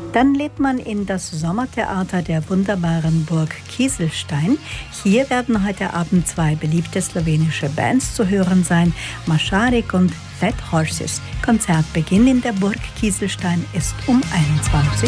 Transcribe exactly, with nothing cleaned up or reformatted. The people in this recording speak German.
Dann lädt man in das Sommertheater der wunderbaren Burg Kieselstein. Hier werden heute Abend zwei beliebte slowenische Bands zu hören sein, Mašarik und Fat Horses. Konzertbeginn in der Burg Kieselstein ist um einundzwanzig